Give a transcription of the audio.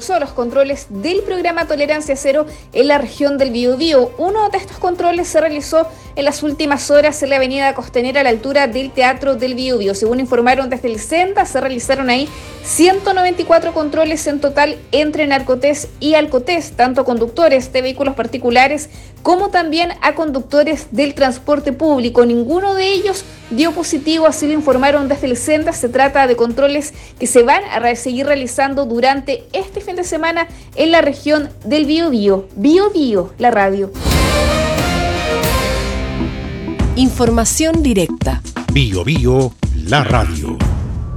reforzó los controles del programa Tolerancia Cero en la región del Biobío. Uno de estos controles se realizó en las últimas horas en la avenida Costanera a la altura del Teatro del Biobío. Según informaron desde el CENTA, se realizaron ahí 194 controles en total entre Narcotés y Alcotés, tanto a conductores de vehículos particulares como también a conductores del transporte público. Ninguno de ellos dio positivo, así lo informaron desde el CENTA. Se trata de controles que se van a seguir realizando durante este fin de semana en la región del Biobío. Biobío, la radio. Información directa. Biobío, la radio.